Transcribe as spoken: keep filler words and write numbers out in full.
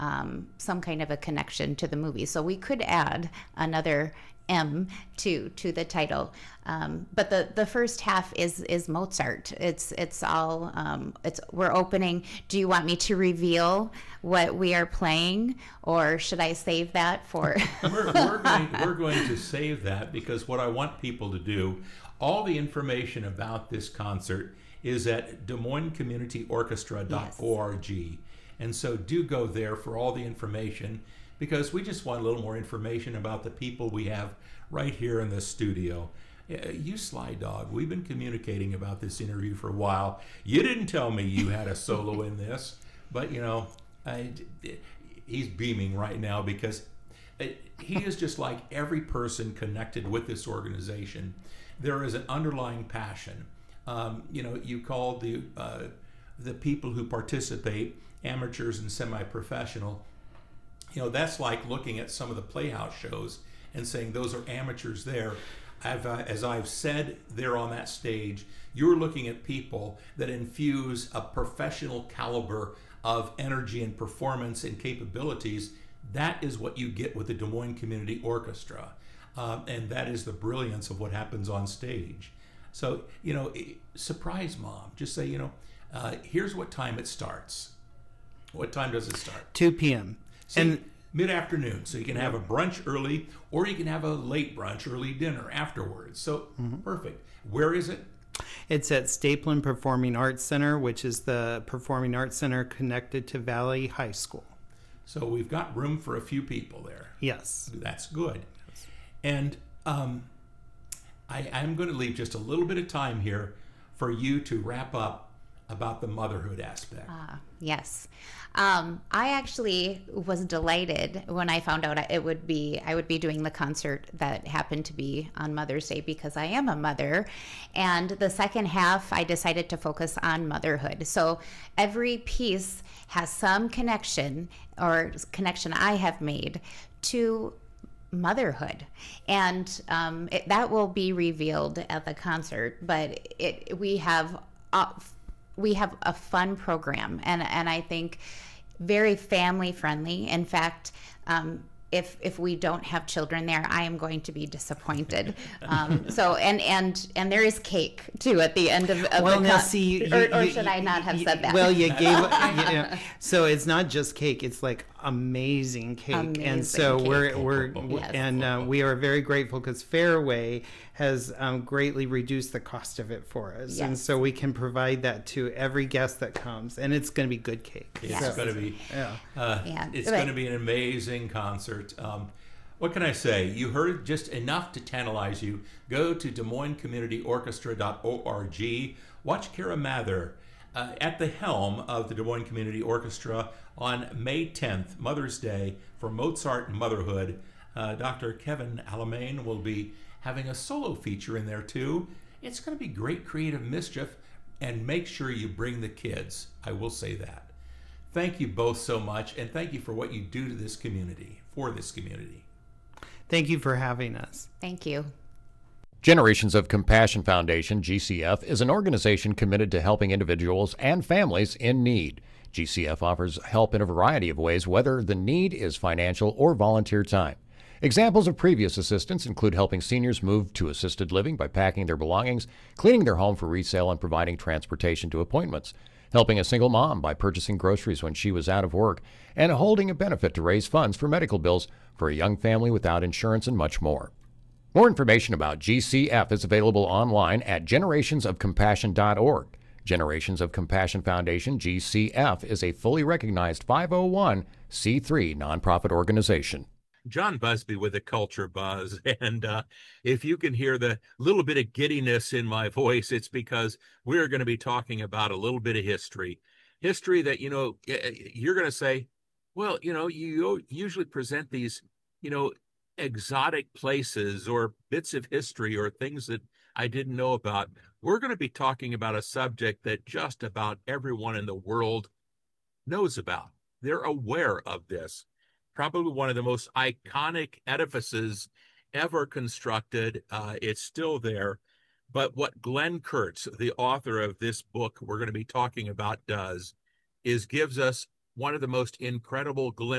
um, some kind of a connection to the movie. So we could add another M to to the title, um, but the the first half is is Mozart. It's it's all um, it's we're opening. Do you want me to reveal what we are playing, or should I save that for? we're, we're, going, we're going to save that, because what I want people to do, all the information about this concert is at Des Moines Community Orchestra dot org. Yes. And so do go there for all the information, because we just want a little more information about the people we have right here in the studio. You Sly Dog, we've been communicating about this interview for a while. You didn't tell me you had a solo in this, but you know, I, he's beaming right now, because he is just like every person connected with this organization. There is an underlying passion. Um, you know, you call the uh, the people who participate amateurs and semi-professional. You know, that's like looking at some of the Playhouse shows and saying those are amateurs there. I've, uh, as I've said there on that stage, you're looking at people that infuse a professional caliber of energy and performance and capabilities. That is what you get with the Des Moines Community Orchestra. Um, and that is the brilliance of what happens on stage. So, you know, surprise mom. Just say, you know, uh, here's what time it starts. What time does it start? two p.m. See, and mid-afternoon. So you can have a brunch early, or you can have a late brunch, early dinner afterwards. So mm-hmm. Perfect. Where is it? It's at Stapleton Performing Arts Center, which is the performing arts center connected to Valley High School. So we've got room for a few people there. Yes. That's good. Yes. And um, I, I'm going to leave just a little bit of time here for you to wrap up about the motherhood aspect. Ah, yes. Um, I actually was delighted when I found out it would be I would be doing the concert that happened to be on Mother's Day, because I am a mother. And the second half, I decided to focus on motherhood. So every piece has some connection or connection I have made to motherhood, and um, it, that will be revealed at the concert. But it, we have uh, we have a fun program, and and I think very family friendly. In fact, um, if if we don't have children there, I am going to be disappointed. Um, so and and and there is cake too at the end of, of well, the now con- see, you, or, you, or you, should I not have you, said that? Well, you gave yeah. So it's not just cake; it's like amazing cake, amazing and so cake. we're we're Yes. and uh, we are very grateful because Fairway has um, greatly reduced the cost of it for us, yes. and so we can provide that to every guest that comes, and it's going to be good cake. It's yes. going to be yeah, uh, yeah. It's but, going to be an amazing concert. Um, What can I say? You heard just enough to tantalize you. Go to Des Moines Community Orchestra dot org. Watch Kara Mather uh, at the helm of the Des Moines Community Orchestra on May tenth, Mother's Day, for Mozart and Motherhood. Uh, Doctor Kevin Alamain will be having a solo feature in there too. It's going to be great creative mischief, and make sure you bring the kids. I will say that. Thank you both so much, and thank you for what you do to this community, for this community. Thank you for having us. Thank you. Generations of Compassion Foundation, G C F, is an organization committed to helping individuals and families in need. G C F offers help in a variety of ways, whether the need is financial or volunteer time. Examples of previous assistance include helping seniors move to assisted living by packing their belongings, cleaning their home for resale, and providing transportation to appointments, helping a single mom by purchasing groceries when she was out of work, and holding a benefit to raise funds for medical bills for a young family without insurance, and much more. More information about G C F is available online at generations of compassion dot org. Generations of Compassion Foundation, G C F, is a fully recognized five oh one c three nonprofit organization. John Busby with the Culture Buzz, and uh, if you can hear the little bit of giddiness in my voice, it's because we're going to be talking about a little bit of history. History that, you know, you're going to say, well, you know, you usually present these, you know, exotic places or bits of history or things that I didn't know about. We're going to be talking about a subject that just about everyone in the world knows about. They're aware of this. Probably one of the most iconic edifices ever constructed. Uh, it's still there. But what Glenn Kurtz, the author of this book we're going to be talking about, does is gives us one of the most incredible glimpses